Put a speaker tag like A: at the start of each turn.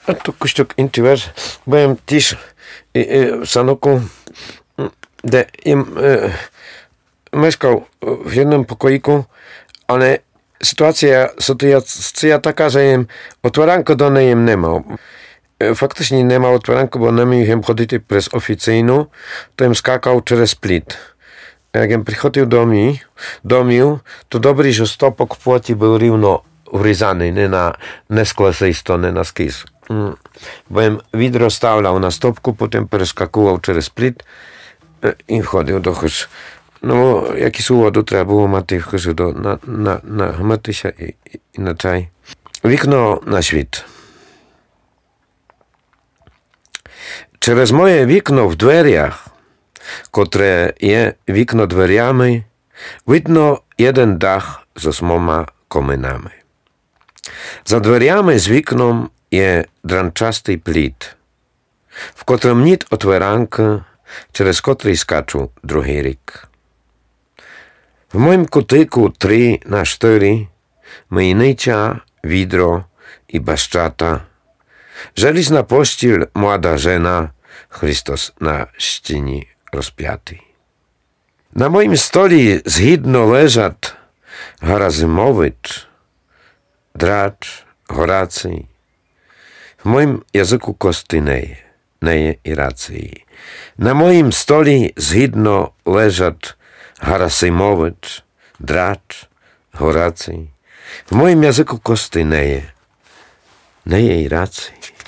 A: A to kuściuk intiwer, byłem też w Sanoku, gdzie mieszkał w jednym pokoiku, ale sytuacja taka, że otwaranko do niej nie ma. Faktycznie nie ma otwaranko, bo nie miałem chodzić przez oficyjną, to im skakał przez plit. Jak przychodził do mnie, to dobry, że stopok w płocie był równo wryzany, nie z klasejsto, nie na skis. Bo widro stawlał na stopku, potem przeskakuwał przez plit i wchodził do chóż. No, jakiś uwodu trzeba było mać w chóżu na matysia i na czaj. Wikno na świt. Через moje wikno w dверях, котре є вікно дверями, видно jeden dach з 8 коминами. За дверями з вікном є дранчастий плід, в котром ніт отверанка, через котрий скачу другий рік. В моїм кутику 3x4 myjnicza, widro i baszczata. Żelizna pościel, młoda żena, Chrystus na ścinie rozpiaty. Na moim stoli zhidno leżat Harazymowicz, Dracz, Horacy. W moim języku kosty neje i racji. Na moim stoli zhidno leżat Harazymowicz, Dracz, Horacy. W moim języku kosty neje i racji.